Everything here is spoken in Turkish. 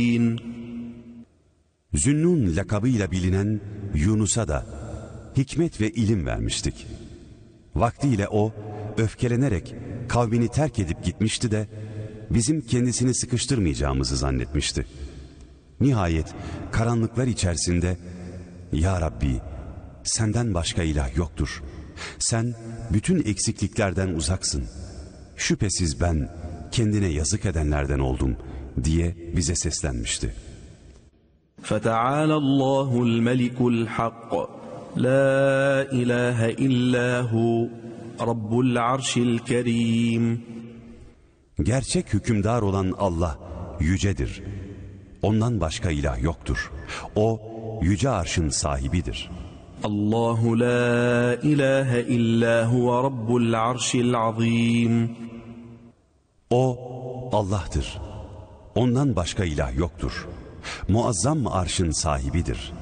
Zünnun lakabıyla bilinen Yunus'a da hikmet ve ilim vermiştik. Vaktiyle o öfkelenerek kavmini terk edip gitmişti de bizim kendisini sıkıştırmayacağımızı zannetmişti. Nihayet karanlıklar içerisinde "Ya Rabbi, senden başka ilah yoktur. Sen bütün eksikliklerden uzaksın. Şüphesiz ben kendine yazık edenlerden oldum" diye bize seslenmişti. فَتَعَالَى اللّٰهُ الْمَلِكُ الْحَقِّ لَا إِلَٰهَ إِلَّا هُوَ رَبُّ الْعَرْشِ الْكَرِيمِ. Gerçek hükümdar olan Allah yücedir. Ondan başka ilah yoktur. O yüce arşın sahibidir. Allahu la ilahe illa huve rabbul arşil azim. O Allah'tır. Ondan başka ilah yoktur. Muazzam arşın sahibidir.